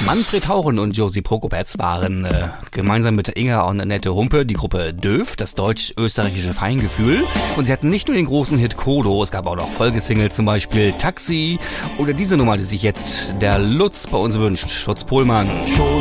Manfred Hauren und Josie Prokopetz waren gemeinsam mit Inga und Annette Humpe die Gruppe Döf, das deutsch-österreichische Feingefühl. Und sie hatten nicht nur den großen Hit Kodo, es gab auch noch Folgesingles, zum Beispiel Taxi oder diese Nummer, die sich jetzt der Lutz bei uns wünscht, Lutz Pohlmann.